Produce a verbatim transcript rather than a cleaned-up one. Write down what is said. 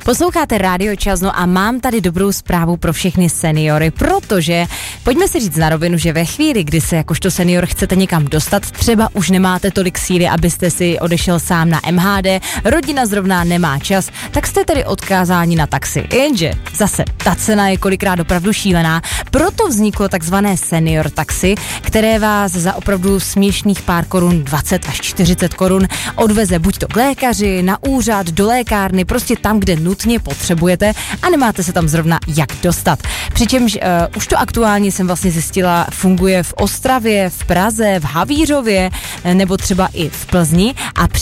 Posloucháte Rádio Čas, no a mám tady dobrou zprávu pro všechny seniory, protože pojďme si říct na rovinu, že ve chvíli, kdy se jakožto senior chcete někam dostat, třeba už nemáte tolik síly, abyste si odešel sám na M H D, rodina zrovna nemá čas, tak jste tedy odkázáni na taxi. Jenže zase ta cena je kolikrát opravdu šílená, proto vzniklo takzvané senior taxi, které vás za opravdu směšných pár korun, dvacet až čtyřicet korun, odveze buď to k lékaři, na úřad, do lékárny, prostě tam, kde nutně potřebujete a nemáte se tam zrovna jak dostat. Přičemž uh, už to aktuálně jsem vlastně zjistila, funguje v Ostravě, v Praze, v Havířově nebo třeba i v Plzni a